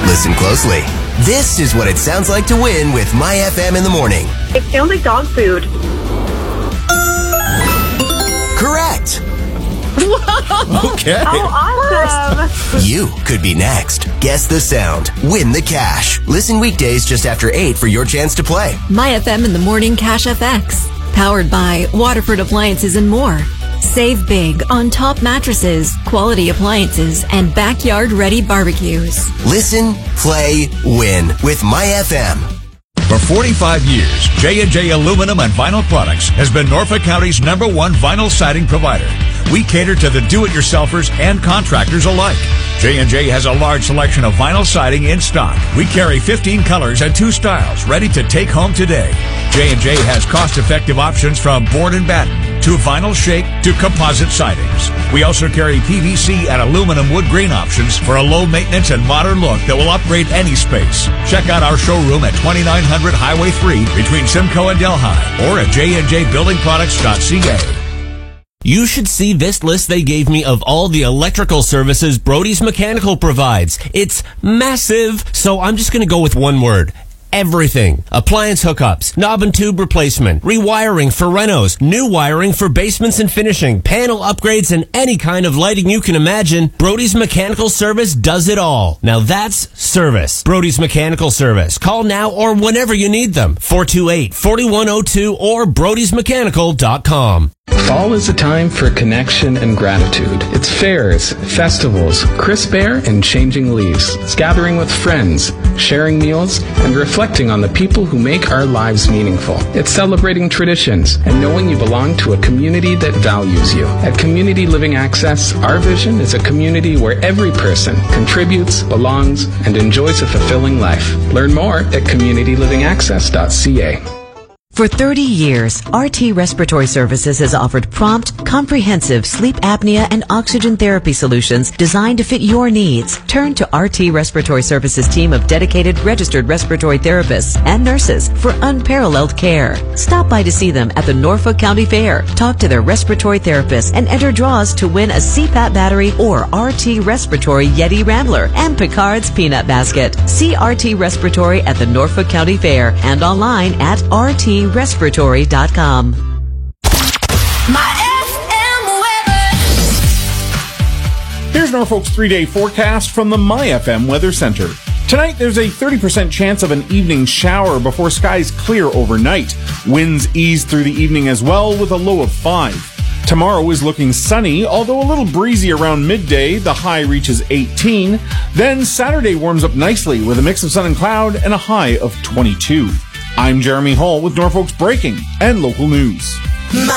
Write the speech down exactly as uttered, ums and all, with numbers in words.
Listen closely. This is what it sounds like to win with My F M in the morning. It sounds like dog food. Correct. Whoa. Okay. How awesome. You could be next. Guess the sound. Win the cash. Listen weekdays just after eight for your chance to play. My F M in the morning Cash F X. Powered by Waterford Appliances and more. Save big on top mattresses, quality appliances, and backyard-ready barbecues. Listen, play, win with My F M. For forty-five years, J and J Aluminum and Vinyl Products has been Norfolk County's number one vinyl siding provider. We cater to the do-it-yourselfers and contractors alike. J and J has a large selection of vinyl siding in stock. We carry fifteen colors and two styles ready to take home today. J and J has cost-effective options from board and batten to vinyl shake to composite sidings. We also carry P V C and aluminum wood grain options for a low-maintenance and modern look that will upgrade any space. Check out our showroom at twenty-nine hundred Highway three between Simcoe and Delhi or at j and j building products dot c a. You should see this list they gave me of all the electrical services Brody's Mechanical provides. It's massive. So I'm just going to go with one word. Everything. Appliance hookups, knob and tube replacement, rewiring for renos, new wiring for basements and finishing, panel upgrades, and any kind of lighting you can imagine. Brody's Mechanical Service does it all. Now that's service. Brody's Mechanical Service. Call now or whenever you need them. four two eight, four one zero two or brodys mechanical dot com. Fall is a time for connection and gratitude. It's fairs, festivals, crisp air, and changing leaves. It's gathering with friends, sharing meals, and reflecting on the people who make our lives meaningful. It's celebrating traditions and knowing you belong to a community that values you. At Community Living Access, our vision is a community where every person contributes, belongs, and enjoys a fulfilling life. Learn more at community living access dot c a. For thirty years, R T Respiratory Services has offered prompt, comprehensive sleep apnea and oxygen therapy solutions designed to fit your needs. Turn to R T Respiratory Services' team of dedicated registered respiratory therapists and nurses for unparalleled care. Stop by to see them at the Norfolk County Fair. Talk to their respiratory therapists and enter draws to win a C PAP battery or R T Respiratory Yeti Rambler and Picard's Peanut Basket. See R T Respiratory at the Norfolk County Fair and online at r t respiratory dot com. My F M weather. Here's Norfolk's three-day forecast from the My F M Weather Center. Tonight, there's a thirty percent chance of an evening shower before skies clear overnight. Winds ease through the evening as well with a low of five. Tomorrow is looking sunny, although a little breezy around midday. The high reaches eighteen. Then Saturday warms up nicely with a mix of sun and cloud and a high of twenty-two. I'm Jeremy Hall with Norfolk's breaking and local news. My